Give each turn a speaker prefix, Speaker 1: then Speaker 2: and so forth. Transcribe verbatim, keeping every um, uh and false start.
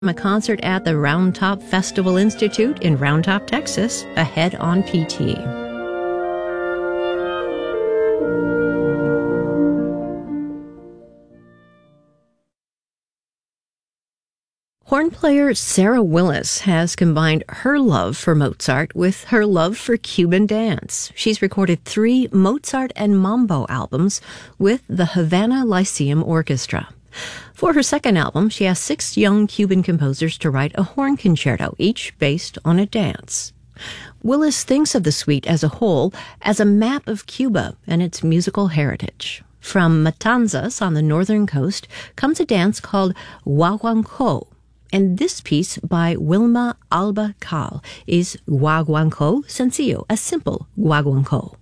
Speaker 1: A concert at the Round Top Festival Institute in Round Top, Texas, ahead on P T. Horn player Sarah Willis has combined her love for Mozart with her love for Cuban dance. She's recorded three Mozart and Mambo albums with the Havana Lyceum Orchestra. For her second album, she asked six young Cuban composers to write a horn concerto, each based on a dance. Willis thinks of the suite as a whole as a map of Cuba and its musical heritage. From Matanzas on the northern coast comes a dance called Guaguancó, and this piece by Wilma Alba Cal is Guaguancó Sencillo, a simple Guaguancó.